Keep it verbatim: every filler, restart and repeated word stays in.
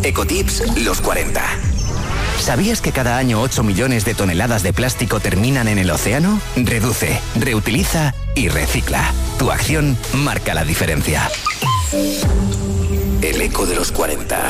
Ecotips los cuarenta. ¿Sabías que cada año ocho millones de toneladas de plástico terminan en el océano? Reduce, reutiliza y recicla. Tu acción marca la diferencia. El eco de los cuarenta.